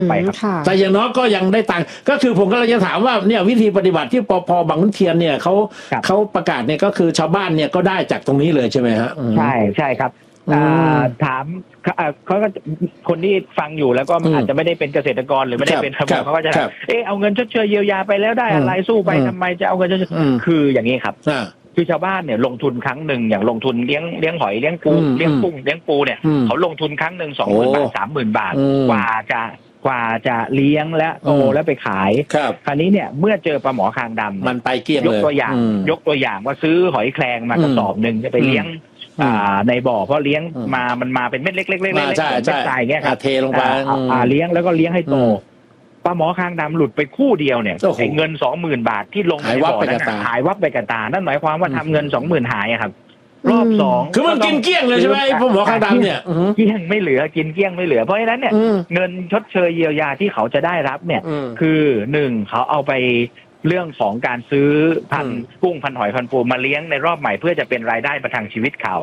ไปครับแต่อย่างน้อยก็ยังได้ตังค์ก็คือผมก็เลยจะถามว่าเนี่ยวิธีปฏิบัติที่ปภบางขุนเทียนเนี่ยเขาประกาศเนี่ยก็คือชาวบ้านเนี่ยก็ได้จากตรงนี้เลยใช่ไหมฮะใช่ครับถามเขาก็คนที่ฟังอยู่แล้วก็อาจจะไม่ได้เป็นเกษตรกรหรือไม่ได้เป็นชาวบ้านเขาก็จะเอาเงินชดเชยเยียวยาไปแล้วได้อะไรสู้ไปทำไมจะเอาเงินชดเชยคืออย่างนี้ครับคือชาวบ้านเนี่ยลงทุนครั้งหนึ่งอย่างลงทุนเลี้ยงหอยเลี้ยงกุ้งเลี้ยงกุ้งเลี้ยงปูเนี่ยเขาลงทุนครั้งหนึ่ง20,000 บาท 30,000 บาทกว่าจะเลี้ยงและโตแล้วไปขายคราวนี้เนี่ยเมื่อเจอปลาหมอคางดำมันไปเกลี้ยงเลยยกตัวอย่างว่าซื้อหอยแครงมากระสอบหนึ่งจะไปเลี้ยงในบ่อเพราะเลี้ยงมันมาเป็นเม็ดเล็กๆๆๆใช่ใช่ใส่เงี้ยครับเทลงไปเลี้ยงแล้วก็เลี้ยงให้โตปลาหมอคางดำหลุดไปคู่เดียวเนี่ยเงิน 20,000 บาทที่ลงในบ่อนั้นหายวับไปกับตานั่นหมายความว่าทำเงิน 20,000 หายครับรอบ2 คือมันกินเกลี้ยงเลยใช่ไหมปลาหมอคางดำเนี่ยเกลี้ยงไม่เหลือกินเกลี้ยงไม่เหลือเพราะฉะนั้นเนี่ยเงินชดเชยเยียวยาที่เขาจะได้รับเนี่ยคือ1เขาเอาไปเรื่องของการซื้อพันกุ้งพันหอยพันปูมาเลี้ยงในรอบใหม่เพื่อจะเป็นรายได้ประทังชีวิตเขา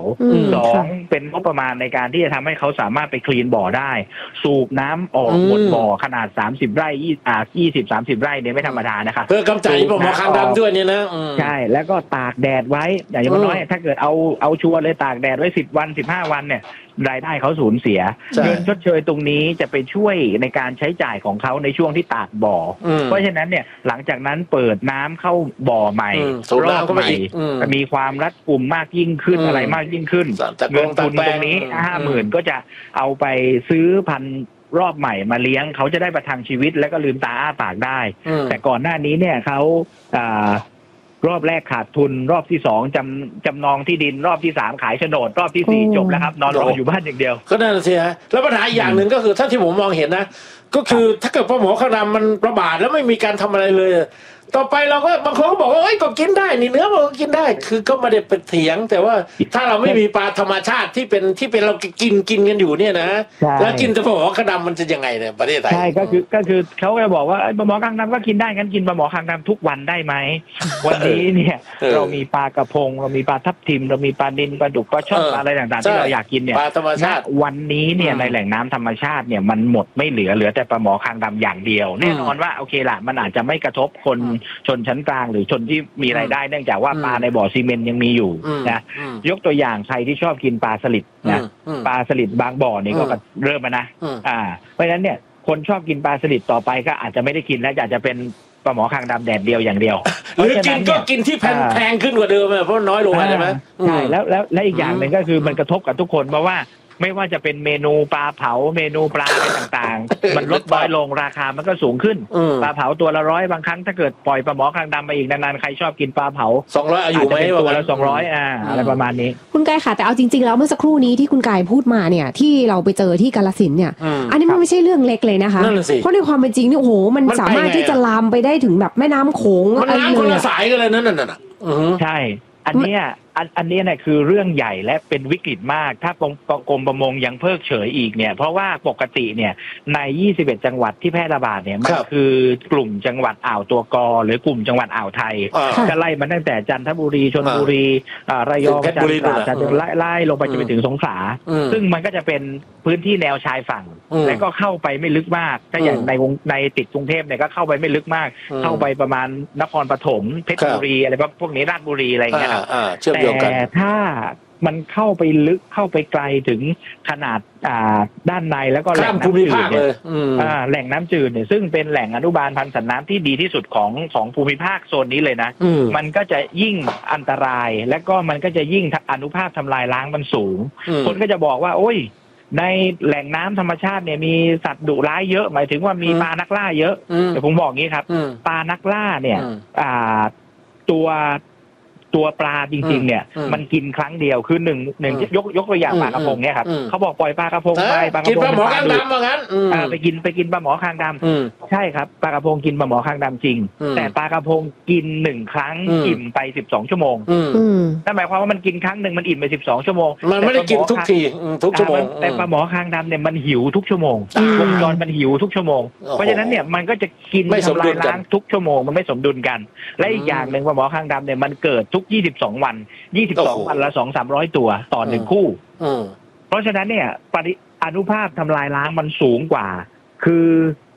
2เป็นงบประมาณในการที่จะทำให้เขาสามารถไปคลีนบ่อได้สูบน้ำออกหมดบ่อขนาด30 ไร่20-30 ไร่เนี่ยไม่ธรรมดานะครับเพื่อกำจัดปลาหมอคางดำด้วยเนี่ยนะใช่แล้วก็ตากแดดไว้อย่างน้อยถ้าเกิดเอาชัวร์เลยตากแดดไว้10 วัน15 วันเนี่ยรายได้เขาสูญเสียเงินชดเชยตรงนี้จะไปช่วยในการใช้จ่ายของเขาในช่วงที่ตากบ่อเพราะฉะนั้นเนี่ยหลังจากนั้นเปิดน้ำเข้าบ่อใหม่รอบใหม่มีความรัดกุมมากยิ่งขึ้นอะไรมากยิ่งขึ้นเงินทุนตรงนี้ 50,000 ก็จะเอาไปซื้อพันรอบใหม่มาเลี้ยงเขาจะได้ประทังชีวิตแล้วก็ลืมตาอ้าปากได้แต่ก่อนหน้านี้เนี่ยเขารอบแรกขาดทุนรอบที่2จำนองที่ดินรอบที่3ขายโฉนดรอบที่4จบแล้วครับนอนรออยู่บ้านอย่างเดียวก็นั่นสิฮะแล้วปัญหาอีกอย่างหนึ่งก็คือถ้าที่ผมมองเห็นนะก็คือถ้าเกิดปลาหมอคางดำมันระบาดแล้วไม่มีการทำอะไรเลยต่อไปเราก็บางคนก็บอกว่าเอ้ยก็กินได้นี่เนื้อมันก็กินได้คือก็ไม่ได้เป็นเถียงแต่ว่าถ้าเราไม่มีปลาธรรมชาติที่เป็นเรากินกันอยู่เนี่ยนะแล้วกินแต่ปลาหมอคางดำมันจะยังไงเนี่ยประเทศไทยใช่ก็คือเขาจะบอกว่าปลาหมอคางดำก็กินได้งั้นกินปลาหมอคางดำทุกวันได้ไหมวันนี้เนี่ยเรามีปลากระพงเรามีปลาทับทิมเรามีปลานิลปลาดุกปลาช่อนปลาอะไรต่างๆที่เราอยากกินเนี่ยปลาธรรมชาติวันนี้เนี่ยในแหล่งน้ำธรรมชาติเนี่ยมันหมดไม่เหลือแต่ปลาหมอคางดำอย่างเดียวแน่นอนว่าโอเคล่ะมันอาจจะไม่กระทบคนชนชั้นกลางหรือชนที่มีรายได้เนื่องจากว่าปลาในบ่อซีเมนต์ยังมีอยู่นะยกตัวอย่างใครที่ชอบกินปลาสลิดนะปลาสลิดบางบ่อนี่ก็เริ่มมานะเพราะฉะนั้นเนี่ยคนชอบกินปลาสลิดต่อไปก็อาจจะไม่ได้กินแล้วอาจจะเป็นปลาหมอคางดำแดดเดียวอย่างเดียวหรือกินที่แพงขึ้นกว่าเดิมเพราะน้อยลงใช่ไหมใช่แล้วอีกอย่างหนึ่งก็คือมันกระทบกับทุกคนเพราะว่าไม่ว่าจะเป็นเมนูปลาเผาเมนูปลาอะไรต่างๆมันลดน้อยลงราคามันก็สูงขึ้นปลาเผาตัวละ100บางครั้งถ้าเกิดปล่อยปลาหมอคางดำไปอีกนานๆใครชอบกินปลาเผา 200อายุไหมตัวละ200อะไรประมาณนี้คุณกายค่ะแต่เอาจริงๆแล้วเมื่อสักครู่นี้ที่คุณกายพูดมาเนี่ยที่เราไปเจอที่กาฬสินธุ์เนี่ยอันนี้มันไม่ใช่เรื่องเล็กเลยนะคะเพราะในความเป็นจริงนี่โอ้โหมันสามารถที่จะลามไปได้ถึงแบบแม่น้ำโขงอะไรเลยคนละสายกันเลยนั่นน่ะใช่อันนี้เนี่ยคือเรื่องใหญ่และเป็นวิกฤตมากถ้ากรมประมงยังเพิกเฉยอีกเนี่ยเพราะว่าปกติเนี่ยใน21จังหวัดที่แพร่ระบาดเนี่ยมันคือกลุ่มจังหวัดอ่าวตัวกอหรือกลุ่มจังหวัดอ่าวไทยจะไล่มาตั้งแต่จันทบุรีชลบุรีระยองจันทบุรีไล่ลงไปจนไปถึงสงขลาซึ่งมันก็จะเป็นพื้นที่แนวชายฝั่งและก็เข้าไปไม่ลึกมากถ้าอย่างในติดกรุงเทพเนี่ยก็เข้าไปไม่ลึกมากเข้าไปประมาณนครปฐมเพชรบุรีอะไรพวกนี้ราชบุรีอะไรเงี้ยแต่ถ้ามันเข้าไปลึกเข้าไปไกลถึงขนาดด้านในแล้วก็แหล่งน้ำจืดเนี่ยแหล่งน้ำจืดเนี่ยซึ่งเป็นแหล่งอนุบาลพันธุ์สัตว์น้ำที่ดีที่สุดของภูมิภาคโซนนี้เลยนะมันก็จะยิ่งอันตรายและก็มันก็จะยิ่งอนุภาคทำลายล้างมันสูงคนก็จะบอกว่าโอ้ยในแหล่งน้ำธรรมชาติเนี่ยมีสัตว์ดุร้ายเยอะหมายถึงว่ามีปลานักล่าเยอะแต่ผมบอกงี้ครับปลานักล่าเนี่ยตัวปลาจริงๆเนี่ยมันกินครั้งเดียวคือหนึ่งยกตัวอย่างปลากระพงเนี่ยครับเขาบอกปล่อยปลากระพงไปปลากระพงกินปลาหมอคางดำว่างั้นไปกินปลาหมอคางดำใช่ครับปลากระพงกินปลาหมอคางดำจริงแต่ปลากระพงกิน1ครั้งอิ่มไป12ชั่วโมงนั่นหมายความว่ามันกินครั้งหนึ่งมันอิ่มไป12ชั่วโมงมันไม่ได้กินทุกทีทุกชั่วโมงแต่ปลาหมอคางดำเนี่ยมันหิวทุกชั่วโมงวงจรมันหิวทุกชั่วโมงเพราะฉะนั้นเนี่ยมันก็จะกินทำลายล้างทุกชั่วโมงมันไม่สมดุลกันและอีกอย่างหนึ่งปลาหมอคางดำเนี่ยมันเกิดทุก22 วันละ 200-300 ตัวต่อ1คู่เพราะฉะนั้นเนี่ยอนุภาคทำลายล้างมันสูงกว่าคือ